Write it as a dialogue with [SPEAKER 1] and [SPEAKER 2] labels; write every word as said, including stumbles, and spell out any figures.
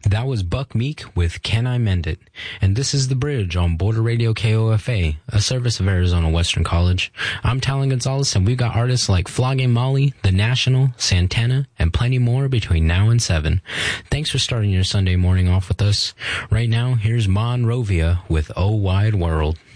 [SPEAKER 1] That was Buck Meek with Can I Mend It? And this is The Bridge on Border Radio K O F A, a service of Arizona Western College. I'm Talon Gonzalez, and we've got artists like Flogging Molly, The National, Santana, and plenty more between now and seven. Thanks for starting your Sunday morning off with us. Right now, here's Monrovia with Oh Wide World.